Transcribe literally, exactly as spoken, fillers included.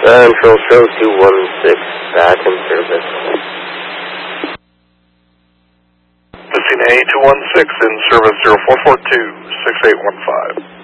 Central Show two one six, back in service. Missing A two one six in service zero four four two, six eight one five.